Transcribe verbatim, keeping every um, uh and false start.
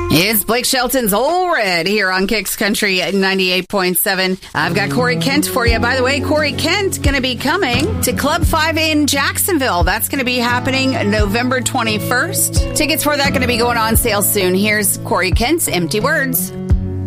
It's Blake Shelton's Old Red here on Kicks Country at ninety-eight point seven. I've got Corey Kent for you. By the way, Corey Kent going to be coming to Club five in Jacksonville. That's going to be happening November twenty-first. Tickets for that going to be going on sale soon. Here's Corey Kent's Empty Words.